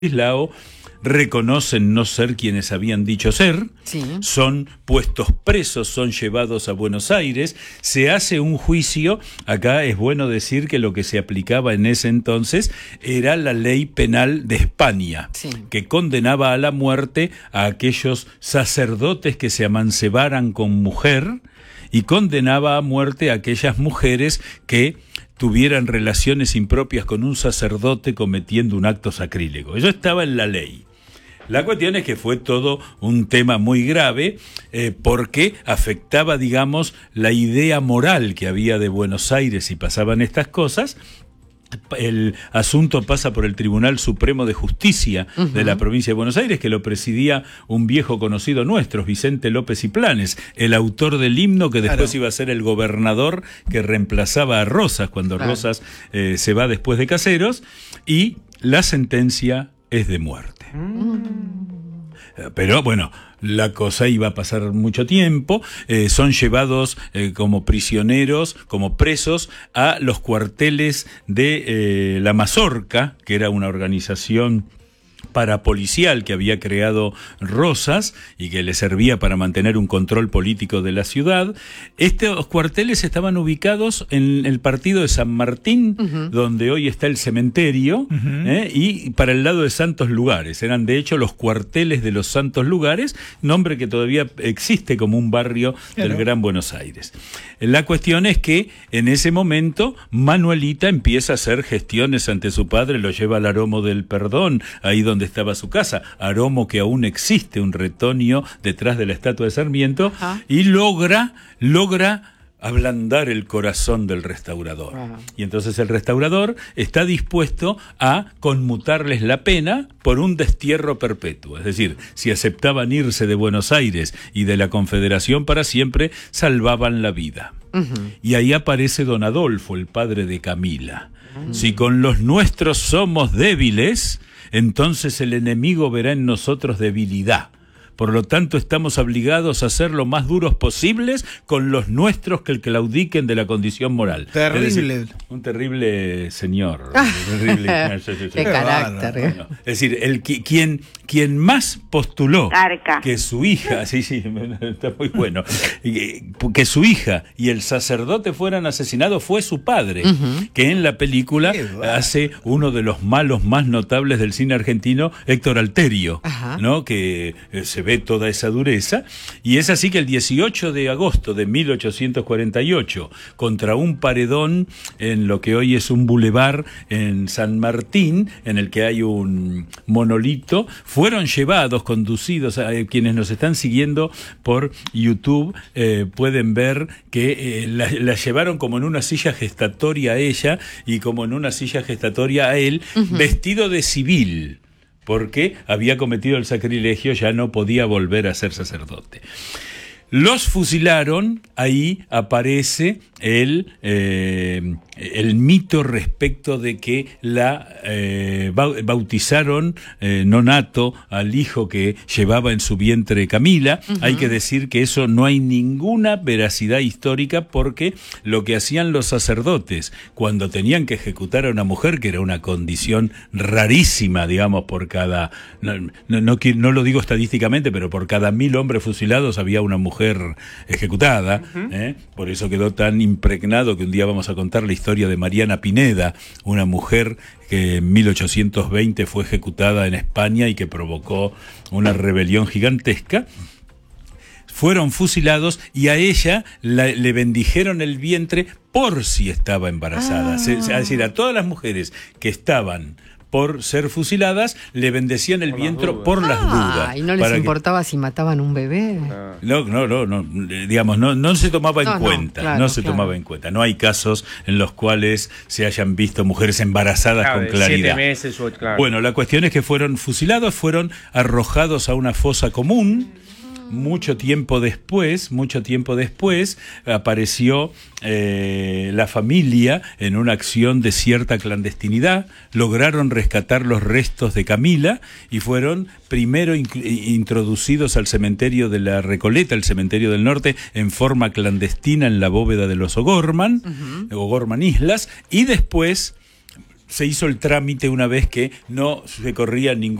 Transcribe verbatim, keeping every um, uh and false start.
Ladislao reconocen no ser quienes habían dicho ser, sí. Son puestos presos, son llevados a Buenos Aires, se hace un juicio. Acá es bueno decir que lo que se aplicaba en ese entonces era la ley penal de España, sí. Que condenaba a la muerte a aquellos sacerdotes que se amancebaran con mujer y condenaba a muerte a aquellas mujeres que tuvieran relaciones impropias con un sacerdote cometiendo un acto sacrílego. Eso estaba en la ley. La cuestión es que fue todo un tema muy grave eh, porque afectaba, digamos, la idea moral que había de Buenos Aires si pasaban estas cosas. El asunto pasa por el Tribunal Supremo de Justicia uh-huh. de la provincia de Buenos Aires, que lo presidía un viejo conocido nuestro, Vicente López y Planes, el autor del himno que después claro. iba a ser el gobernador que reemplazaba a Rosas cuando claro. Rosas eh, se va después de Caseros, y la sentencia es de muerte. Mm. Pero bueno, la cosa iba a pasar mucho tiempo, eh, son llevados eh, como prisioneros, como presos, a los cuarteles de eh, la Mazorca, que era una organización parapolicial que había creado Rosas y que le servía para mantener un control político de la ciudad. Estos cuarteles estaban ubicados en el partido de San Martín, uh-huh. donde hoy está el cementerio, uh-huh. eh, y para el lado de Santos Lugares. Eran de hecho los cuarteles de los Santos Lugares, nombre que todavía existe como un barrio claro. del Gran Buenos Aires. La cuestión es que en ese momento Manuelita empieza a hacer gestiones ante su padre, lo lleva al Aromo del Perdón, ahí donde estaba su casa, Aromo que aún existe, un retoño detrás de la estatua de Sarmiento, ajá. y logra, logra ablandar el corazón del restaurador. Ajá. Y entonces el restaurador está dispuesto a conmutarles la pena por un destierro perpetuo. Es decir, si aceptaban irse de Buenos Aires y de la Confederación para siempre, salvaban la vida. Uh-huh. Y ahí aparece don Adolfo, el padre de Camila. Uh-huh. Si con los nuestros somos débiles, entonces el enemigo verá en nosotros debilidad. Por lo tanto, estamos obligados a ser lo más duros posibles con los nuestros que claudiquen de la condición moral. Terrible. Es decir, un terrible señor. terrible. Qué carácter. Bueno, es decir, el quien, quien más postuló Arca. que su hija, sí, sí, está muy bueno, que su hija y el sacerdote fueran asesinados fue su padre, uh-huh. que en la película hace uno de los malos más notables del cine argentino, Héctor Alterio, uh-huh. ¿no? Que eh, se ve toda esa dureza, y es así que el dieciocho de agosto de mil ochocientos cuarenta y ocho, contra un paredón en lo que hoy es un bulevar en San Martín, en el que hay un monolito, fueron llevados, conducidos, a quienes nos están siguiendo por YouTube, eh, pueden ver que eh, la, la llevaron como en una silla gestatoria a ella y como en una silla gestatoria a él, uh-huh. vestido de civil, porque había cometido el sacrilegio, ya no podía volver a ser sacerdote. Los fusilaron, ahí aparece el, eh, el mito respecto de que la eh, bautizaron eh, nonato al hijo que llevaba en su vientre Camila. Uh-huh. Hay que decir que eso no hay ninguna veracidad histórica, porque lo que hacían los sacerdotes cuando tenían que ejecutar a una mujer, que era una condición rarísima, digamos, por cada, no, no, no, no lo digo estadísticamente, pero por cada mil hombres fusilados había una mujer ejecutada, uh-huh. ¿eh? Por eso quedó tan impregnado que un día vamos a contar la historia de Mariana Pineda, una mujer que en mil ochocientos veinte fue ejecutada en España y que provocó una rebelión gigantesca. Fueron fusilados y a ella la, le bendijeron el vientre por si estaba embarazada. Ah. Se, es decir, a todas las mujeres que estaban por ser fusiladas, le bendecían el vientre por las dudas. Ah, ¿y no les importaba que... si mataban un bebé? No, no, no, no digamos, no, no se tomaba en no, cuenta, no, claro, no se claro. tomaba en cuenta. No hay casos en los cuales se hayan visto mujeres embarazadas claro, con claridad. Siete meses, o, claro. Bueno, la cuestión es que fueron fusilados, fueron arrojados a una fosa común. Mucho tiempo después, mucho tiempo después, apareció eh, la familia en una acción de cierta clandestinidad, lograron rescatar los restos de Camila y fueron primero in- introducidos al cementerio de la Recoleta, el cementerio del norte, en forma clandestina en la bóveda de los O'Gorman, uh-huh. O'Gorman Islas, y después se hizo el trámite una vez que no se corría ningún